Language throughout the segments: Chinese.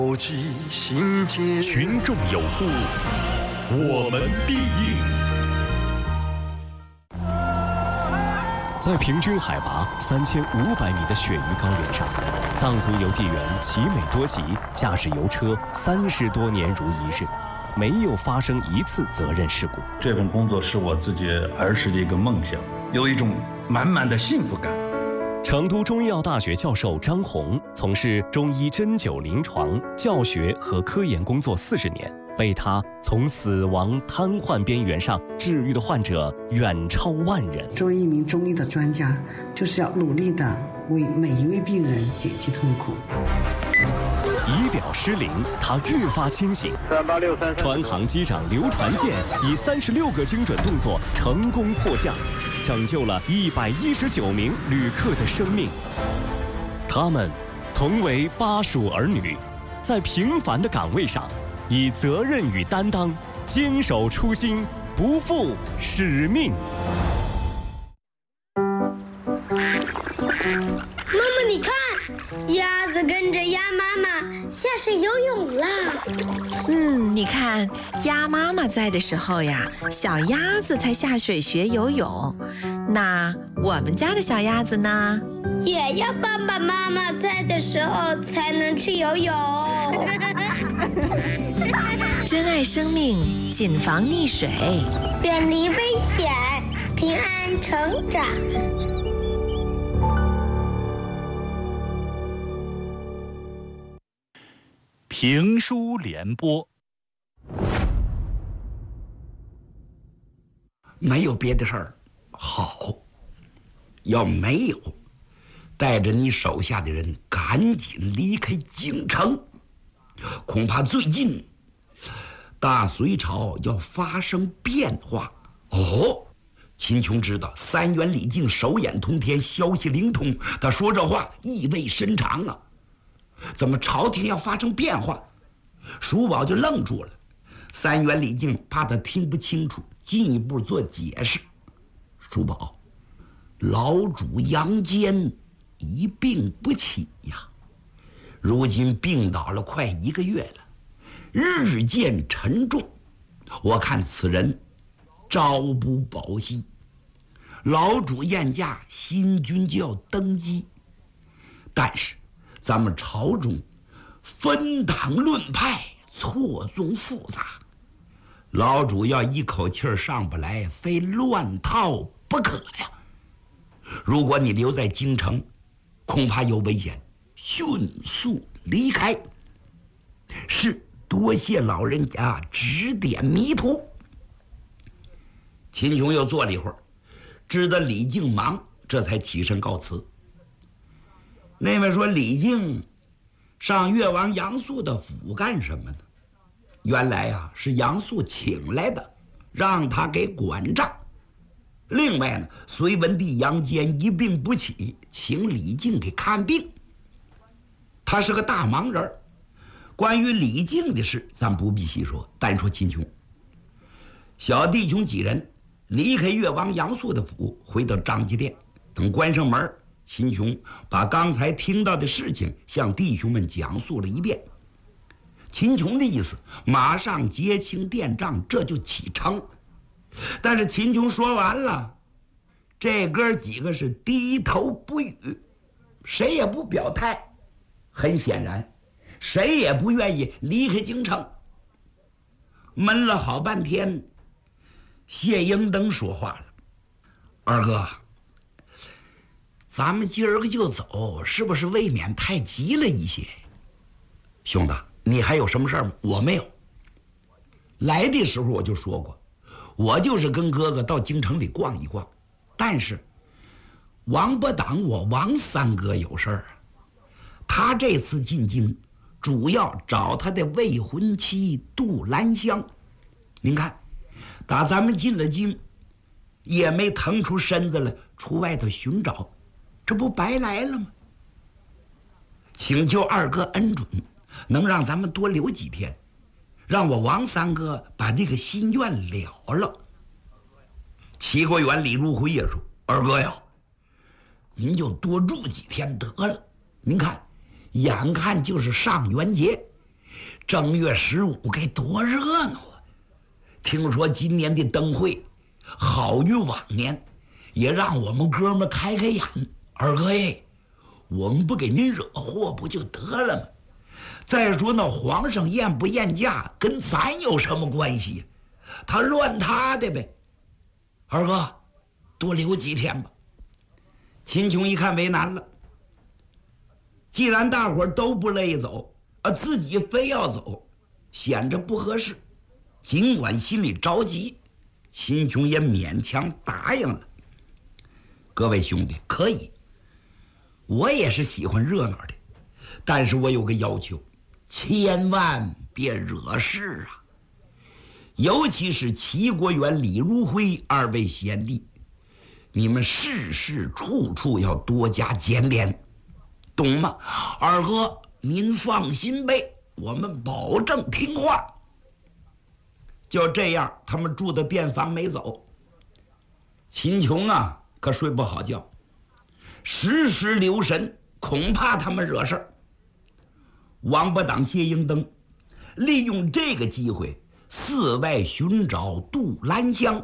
群众有呼，我们必应。在平均海拔3500米的雪域高原上，藏族邮递员齐美多吉驾驶邮车30多年如一日，没有发生一次责任事故。 这份工作是我自己儿时的一个梦想，有一种满满的幸福感。 成都中医药大学教授张红从事中医针灸临床教学和科研工作40年，为他从死亡瘫痪边缘上治愈的患者远超万人。 作为一名中医的专家，就是要努力的为每一位病人减轻痛苦。 仪表失灵，他越发清醒。川航机长刘传健以36个精准动作成功迫降，拯救了119名旅客的生命。他们同为巴蜀儿女，在平凡的岗位上，以责任与担当，坚守初心，不负使命。 妈妈，你看，鸭子跟着鸭妈妈下水游泳啦。 你看，鸭妈妈在的时候呀，小鸭子才下水学游泳。那我们家的小鸭子呢？ 也要爸爸妈妈在的时候才能去游泳。 珍爱生命，谨防溺水， 远离危险，平安成长。 评书联播， 没有别的事儿，好，要没有，带着你手下的人赶紧离开京城，恐怕最近大隋朝要发生变化。秦琼知道三元李靖手眼通天，消息灵通，他说这话意味深长啊。怎么朝廷要发生变化？叔宝就愣住了。三元李靖怕他听不清楚，进一步做解释。叔宝，老主杨坚一病不起呀，如今病倒了快1个月了，日渐沉重，我看此人朝不保夕。老主宴驾，新君就要登基，但是咱们朝中分党论派，错综复杂，老主要一口气儿上不来，非乱套不可呀。如果你留在京城，恐怕有危险，迅速离开。是，多谢老人家指点迷途。秦琼又坐了一会儿，知道李靖忙，这才起身告辞。那位说李靖上越王杨素的府干什么呢？原来啊是杨素请来的，让他给管账。另外呢，隋文帝杨坚一病不起，请李靖给看病。他是个大忙人，关于李靖的事咱不必细说，单说秦琼。小弟兄几人离开越王杨素的府，回到张集店，等关上门，秦琼把刚才听到的事情向弟兄们讲述了一遍。秦琼的意思，马上结清店账，这就启程。但是秦琼说完了，这哥几个是低头不语，谁也不表态。很显然，谁也不愿意离开京城。闷了好半天，谢英登说话了：“二哥，咱们今儿个就走，是不是未免太急了一些？兄弟，你还有什么事儿吗？我没有。来的时候我就说过，我就是跟哥哥到京城里逛一逛，但是王八党我王三哥有事儿啊。他这次进京，主要找他的未婚妻杜兰香。您看，打咱们进了京，也没腾出身子来出外头寻找，这不白来了吗？请求二哥恩准，能让咱们多留几天，让我王三哥把这个心愿了了。齐国元李如辉也说：“二哥呀，您就多住几天得了。您看，眼看就是上元节， 正月15该多热闹啊！听说今年的灯会好于往年，也让我们哥们开开眼。二哥耶，我们不给您惹祸不就得了吗？再说那皇上验不验驾跟咱有什么关系？他乱他的呗。二哥，多留几天吧。秦琼一看为难了，既然大伙儿都不乐意走，自己非要走，显着不合适。尽管心里着急，秦琼也勉强答应了。各位兄弟，可以，我也是喜欢热闹的，但是我有个要求，千万别惹事啊！尤其是齐国元、李如辉二位贤弟，你们事事处处要多加检点，懂吗？二哥，您放心呗，我们保证听话。就这样，他们住的店房没走。秦琼啊，可睡不好觉，时时留神，恐怕他们惹事儿。王八党、谢英登利用这个机会四外寻找杜兰香。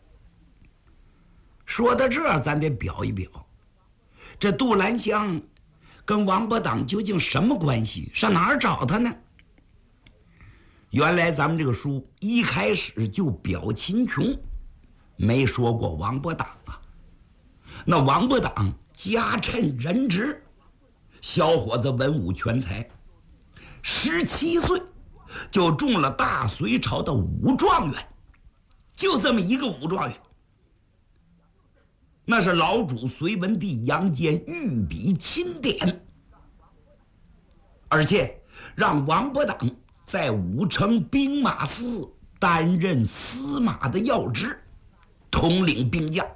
说到这儿，咱得表一表，这杜兰香跟王八党究竟什么关系？上哪儿找他呢？原来咱们这个书一开始就表秦琼，没说过王八党啊。那王八党家趁人直，小伙子文武全才，17岁就中了大隋朝的武状元，就这么一个武状元。那是老主隋文帝杨坚御笔钦点，而且让王八党在武城兵马司担任司马的要职，统领兵将。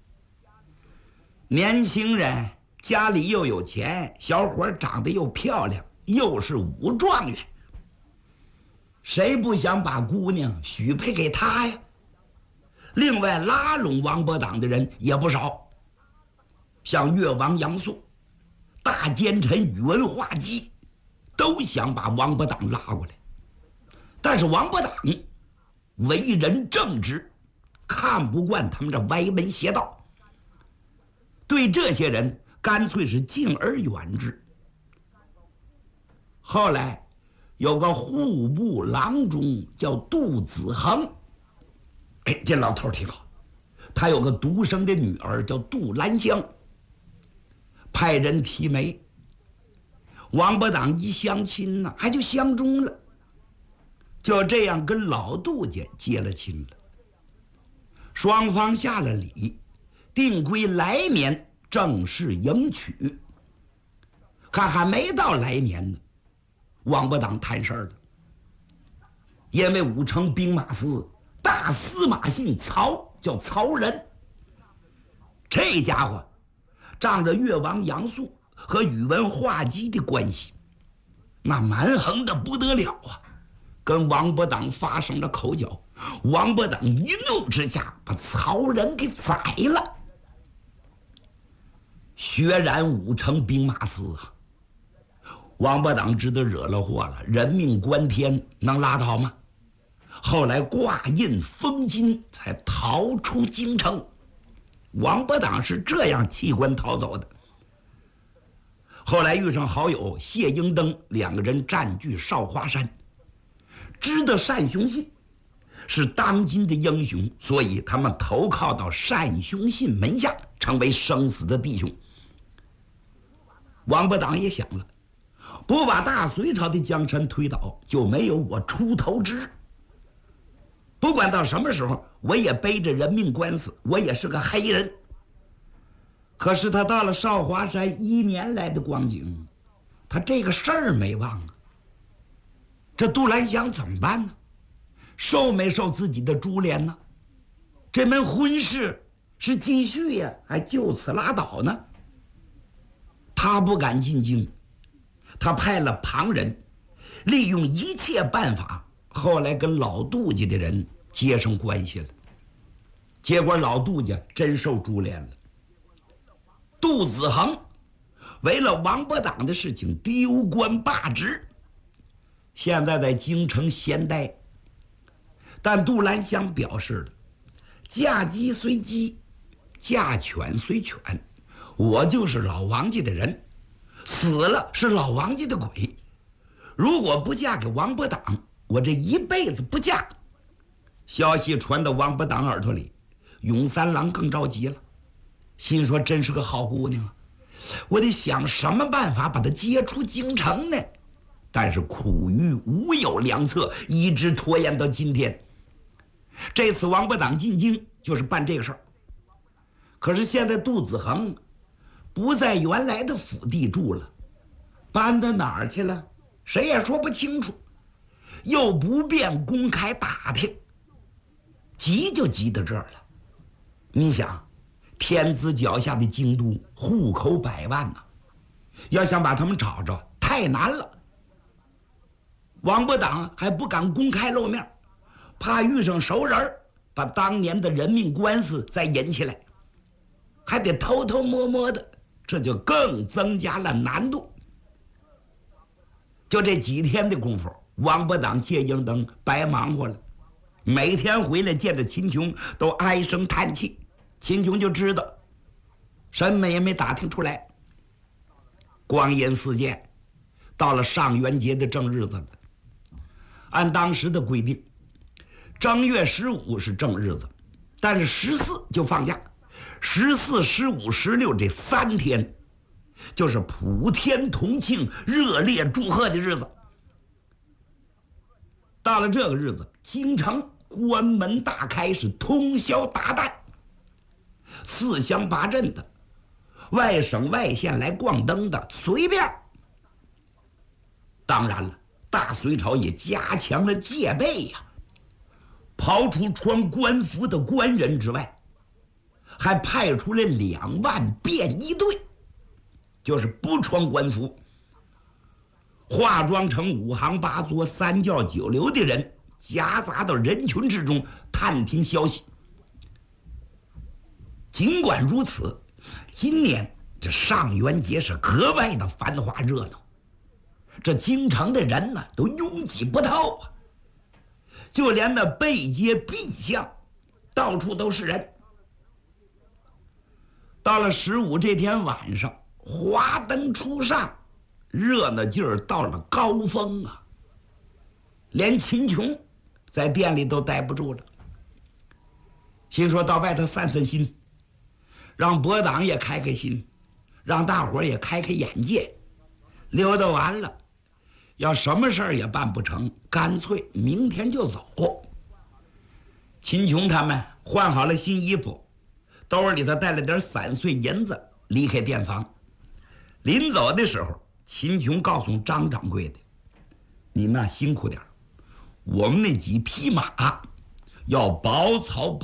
年轻人家里又有钱，小伙长得又漂亮，又是武状元，谁不想把姑娘许配给他呀？另外拉拢王八党的人也不少，像越王杨素、大奸臣宇文化及都想把王八党拉过来。但是王八党为人正直，看不惯他们这歪门邪道，对这些人干脆是敬而远之。后来有个户部郎中叫杜子恒，这老头挺好，他有个独生的女儿叫杜兰香，派人提媒，王八党一相亲呢，还就相中了，就这样跟老杜家结了亲了。双方下了礼，定规来年正式迎娶。可还没到来年呢，王八党摊事儿了。因为武城兵马司大司马姓曹，叫曹仁，这家伙仗着越王杨素和宇文化及的关系，那蛮横的不得了啊，跟王八党发生了口角。王八党一怒之下把曹仁给宰了，血染武城兵马司啊！王八党知道惹了祸了，人命关天，能拉倒吗？后来挂印封金，才逃出京城。王八党是这样弃官逃走的。后来遇上好友谢英登，两个人占据少华山，知道单雄信是当今的英雄，所以他们投靠到单雄信门下，成为生死的弟兄。王八党也想了，不把大隋朝的江山推倒，就没有我出头之日。不管到什么时候，我也背着人命官司，我也是个黑人。可是他到了少华山1年来的光景，他这个事儿没忘啊。这杜兰香怎么办呢？受没受自己的株连呢？这门婚事是继续呀，还就此拉倒呢？他不敢进京，他派了旁人，利用一切办法，后来跟老杜家的人结上关系了。结果老杜家真受株连了。杜子恒为了王八党的事情丢官罢职， 现在在京城闲待。但杜兰香表示了，嫁鸡随鸡，嫁犬随犬，我就是老王家的人，死了是老王家的鬼。如果不嫁给王伯党，我这一辈子不嫁。消息传到王伯党耳朵里，永三郎更着急了，心说真是个好姑娘啊，我得想什么办法把她接出京城呢？但是苦于无有良策，一直拖延到今天。这次王伯党进京就是办这个事儿。可是现在杜子恒不在原来的府地住了，搬到哪儿去了？谁也说不清楚，又不便公开打听，急就急到这儿了。你想，天子脚下的京都，户口100万呐，要想把他们找着太难了。王伯党还不敢公开露面，怕遇上熟人，把当年的人命官司再引起来，还得偷偷摸摸的，这就更增加了难度。就这几天的功夫，王伯党、谢英等白忙活了，每天回来见着秦琼都唉声叹气。秦琼就知道什么也没打听出来。光阴似箭，到了上元节的正日子了。按当时的规定，正月15是正日子，但是14就放假，14、15、16这3天就是普天同庆、热烈祝贺的日子。到了这个日子，京城关门大开，是通宵达旦，4乡8镇的、外省外县来逛灯的随便。当然了，大隋朝也加强了戒备呀，刨除穿官服的官人之外，还派出了2万便衣队，就是不穿官服，化妆成5行8作3教9流的人，夹杂到人群之中探听消息。尽管如此，今年这上元节是格外的繁华热闹，这京城的人呢都拥挤不透啊，就连那背街壁巷到处都是人。到了15这天晚上，华灯初上，热闹劲儿到了高峰啊，连秦琼在店里都待不住了，心说到外头散散心，让伯党也开开心，让大伙儿也开开眼界。溜达完了，要什么事儿也办不成，干脆明天就走。秦琼他们换好了新衣服，兜里头带了点散碎银子，离开店房。临走的时候，秦琼告诉张掌柜的：“你那辛苦点，我们那几匹马要保草